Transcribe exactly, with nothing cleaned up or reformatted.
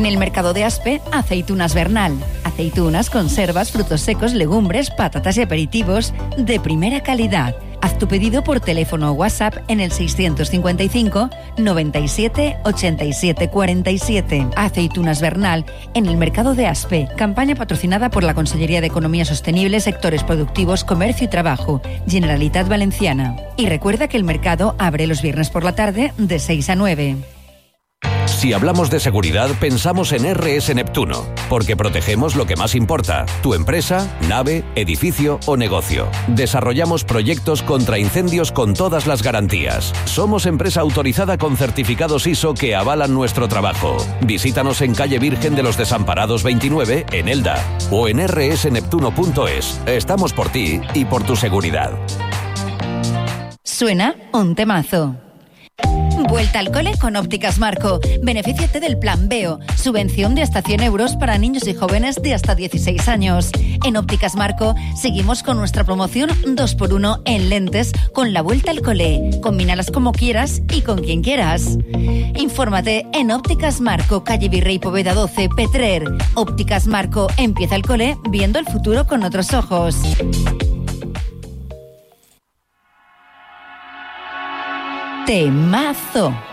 En el mercado de Aspe, aceitunas Bernal. Aceitunas, conservas, frutos secos, legumbres, patatas y aperitivos de primera calidad. Haz tu pedido por teléfono o WhatsApp en el seiscientos cincuenta y cinco, noventa y siete, ochenta y siete, cuarenta y siete. Aceitunas Bernal en el mercado de Aspe. Campaña patrocinada por la Consellería de Economía Sostenible, Sectores Productivos, Comercio y Trabajo, Generalitat Valenciana. Y recuerda que el mercado abre los viernes por la tarde de seis a nueve. Si hablamos de seguridad, pensamos en R S Neptuno, porque protegemos lo que más importa, tu empresa, nave, edificio o negocio. Desarrollamos proyectos contra incendios con todas las garantías. Somos empresa autorizada con certificados I S O que avalan nuestro trabajo. Visítanos en calle Virgen de los Desamparados veintinueve, en Elda, o en erre ese neptuno punto es. Estamos por ti y por tu seguridad. Suena un temazo. Vuelta al cole con Ópticas Marco. Benefíciate del Plan Veo, subvención de hasta cien euros para niños y jóvenes de hasta dieciséis años. En Ópticas Marco seguimos con nuestra promoción dos por uno en lentes con la vuelta al cole. Combínalas como quieras y con quien quieras. Infórmate en Ópticas Marco, calle Virrey Poveda doce, Petrer. Ópticas Marco, empieza el cole viendo el futuro con otros ojos. Temazo.